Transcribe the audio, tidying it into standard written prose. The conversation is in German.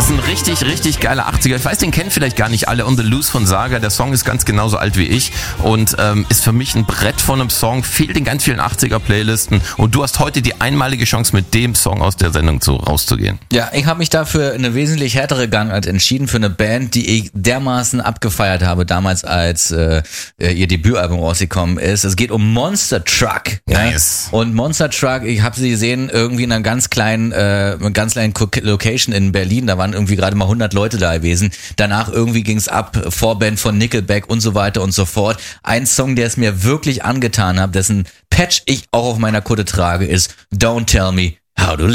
Das ist ein richtig, richtig geiler 80er. Ich weiß, den kennen vielleicht gar nicht alle. On the Loose von Saga. Der Song ist ganz genauso alt wie ich und ist für mich ein Brett von einem Song. Fehlt in ganz vielen 80er-Playlisten. Und du hast heute die einmalige Chance, mit dem Song aus der Sendung rauszugehen. Ja, ich habe mich dafür eine wesentlich härtere Gangart entschieden für eine Band, die ich dermaßen abgefeiert habe damals, als ihr Debütalbum rausgekommen ist. Es geht um Monster Truck. Nice. Ja? Und Monster Truck, ich habe sie gesehen irgendwie in einer ganz kleinen Location in Berlin. Da waren irgendwie gerade mal 100 Leute da gewesen. Danach irgendwie ging's ab, Vorband von Nickelback und so weiter und so fort. Ein Song, der es mir wirklich angetan hat, dessen Patch ich auch auf meiner Kutte trage, ist Don't Tell Me How to Live.